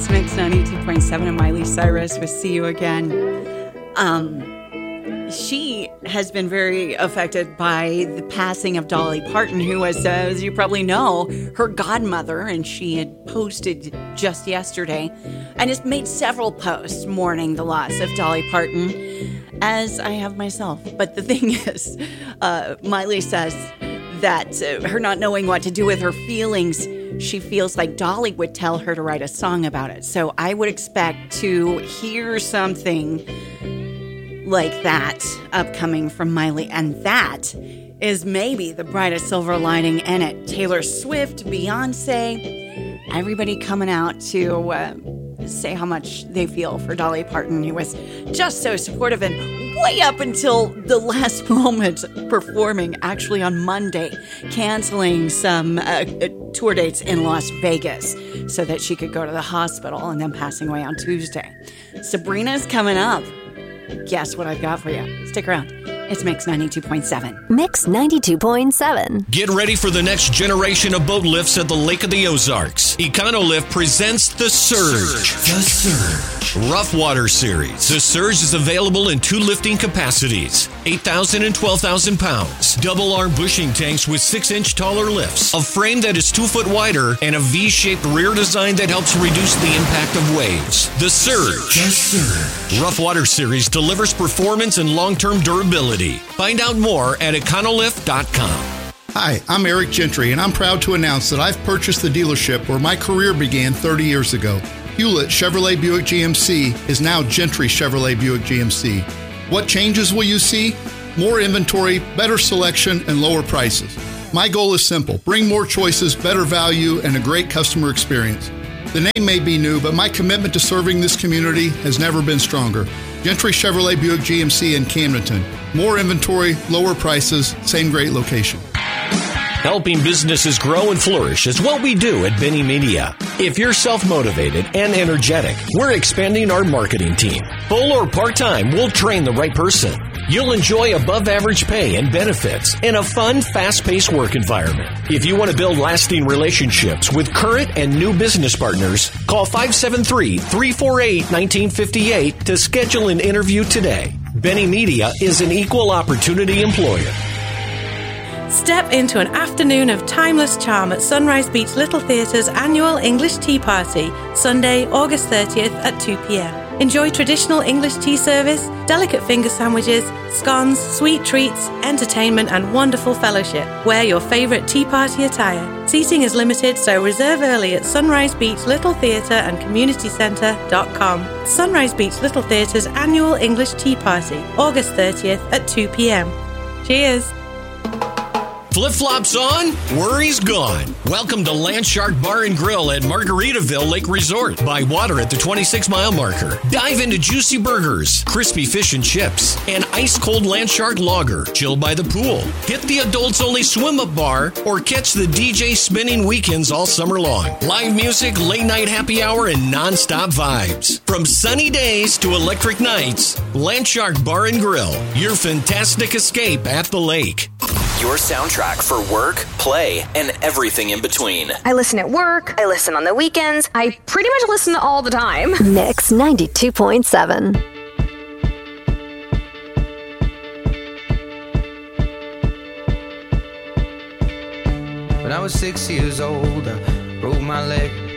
It's Mix 92.7 and Miley Cyrus with See You Again. She has been very affected by the passing of Dolly Parton, who was, as you probably know, her godmother, and she had posted just yesterday and has made several posts mourning the loss of Dolly Parton, as I have myself. But the thing is, Miley says that her not knowing what to do with her feelings, she feels like Dolly would tell her to write a song about it. So I would expect to hear something like that upcoming from Miley, and that is maybe the brightest silver lining in it. Taylor Swift, Beyonce, everybody coming out to say how much they feel for Dolly Parton, who was just so supportive and way up until the last moment performing, actually on Monday, canceling some tour dates in Las Vegas so that she could go to the hospital, and then passing away on Tuesday. Sabrina's coming up. Guess what I've got for you. Stick around. It's Mix 92.7. Mix 92.7. Get ready for the next generation of boat lifts at the Lake of the Ozarks. EconoLift presents The Surge. The Surge. Rough Water Series. The Surge is available in 2 lifting capacities, 8,000 and 12,000 pounds. Double arm bushing tanks with 6-inch taller lifts, a frame that is 2 foot wider, and a V-shaped rear design that helps reduce the impact of waves. The Surge. The Surge. Rough Water Series delivers performance and long-term durability. Find out more at econolift.com. Hi, I'm Eric Gentry, and I'm proud to announce that I've purchased the dealership where my career began 30 years ago. Hewlett Chevrolet Buick GMC is now Gentry Chevrolet Buick GMC. What changes will you see? More inventory, better selection, and lower prices. My goal is simple: bring more choices, better value, and a great customer experience. The name may be new, but my commitment to serving this community has never been stronger. Gentry Chevrolet Buick GMC in Camdenton. More inventory, lower prices, same great location. Helping businesses grow and flourish is what we do at Benny Media. If you're self-motivated and energetic, we're expanding our marketing team. Full or part-time, we'll train the right person. You'll enjoy above-average pay and benefits in a fun, fast-paced work environment. If you want to build lasting relationships with current and new business partners, call 573-348-1958 to schedule an interview today. Benny Media is an equal opportunity employer. Step into an afternoon of timeless charm at Sunrise Beach Little Theatre's annual English Tea Party, Sunday, August 30th at 2 p.m. Enjoy traditional English tea service, delicate finger sandwiches, scones, sweet treats, entertainment, and wonderful fellowship. Wear your favorite tea party attire. Seating is limited, so reserve early at Sunrise Beach Little Theatre and CommunityCentre.com. Sunrise Beach Little Theatre's annual English Tea Party, August 30th at 2 p.m. Cheers! Flip-flops on, worries gone. Welcome to Landshark Bar and Grill at Margaritaville Lake Resort. By water at the 26-mile marker. Dive into juicy burgers, crispy fish and chips, and ice-cold Landshark lager. Chill by the pool. Hit the adults-only swim-up bar, or catch the DJ spinning weekends all summer long. Live music, late-night happy hour, and non-stop vibes. From sunny days to electric nights, Landshark Bar and Grill. Your fantastic escape at the lake. Your soundtrack for work, play, and everything in between. I listen at work. I listen on the weekends. I pretty much listen all the time. Mix 92.7. When I was 6 years old, I broke my leg.